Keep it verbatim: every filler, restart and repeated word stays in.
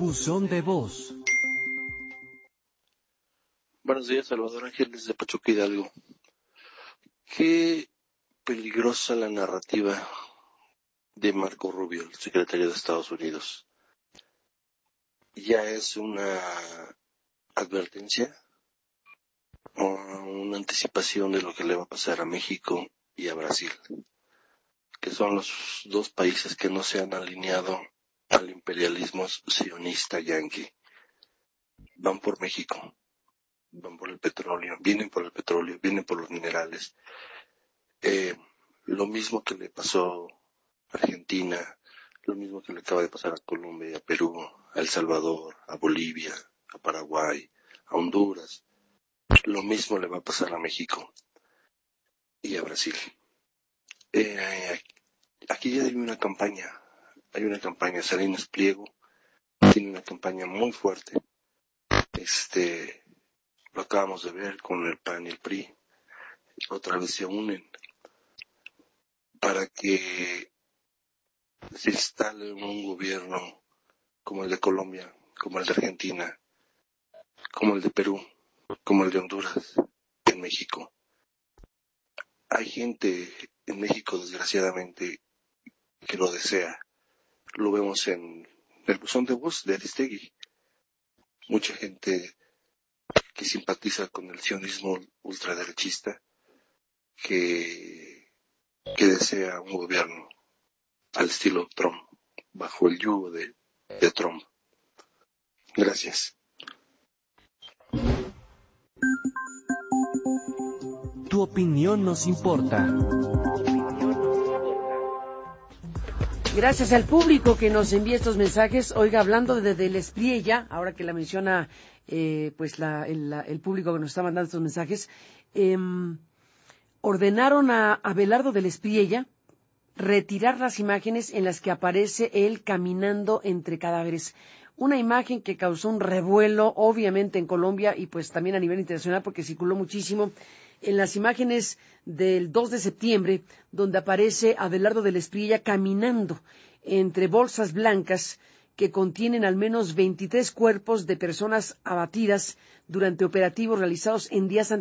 Buzón de voz. Buenos días, Salvador Ángeles de Pachuca, Hidalgo. Qué peligrosa la narrativa de Marco Rubio, el secretario de Estados Unidos. Ya es una advertencia o una anticipación de lo que le va a pasar a México y a Brasil, que son los dos países que no se han alineado al imperialismo sionista yanqui. Van por México, van por el petróleo, vienen por el petróleo, vienen por los minerales. Eh, lo mismo que le pasó a Argentina, lo mismo que le acaba de pasar a Colombia, a Perú, a El Salvador, a Bolivia, a Paraguay, a Honduras. Lo mismo le va a pasar a México y a Brasil. Eh, aquí ya hay una campaña, hay una campaña, Salinas Pliego tiene una campaña muy fuerte. Este, lo acabamos de ver con el P A N y el P R I. Otra vez se unen para que se instale un gobierno como el de Colombia, como el de Argentina, como el de Perú, como el de Honduras, en México. Hay gente en México, desgraciadamente, que lo desea. Lo vemos en el buzón de voz de Aristegui. Mucha gente que simpatiza con el sionismo ultraderechista, que, que desea un gobierno al estilo Trump, bajo el yugo de, de Trump. Gracias. Tu opinión nos importa. Gracias al público que nos envía estos mensajes. Oiga, hablando de Del Espriella, ahora que la menciona eh, pues la, el, la, el público que nos está mandando estos mensajes, eh, ordenaron a Abelardo Del Espriella retirar las imágenes en las que aparece él caminando entre cadáveres. Una imagen que causó un revuelo, obviamente, en Colombia y pues también a nivel internacional porque circuló muchísimo. En las imágenes del dos de septiembre, donde aparece Abelardo Del Espriella caminando entre bolsas blancas que contienen al menos veintitrés cuerpos de personas abatidas durante operativos realizados en días anteriores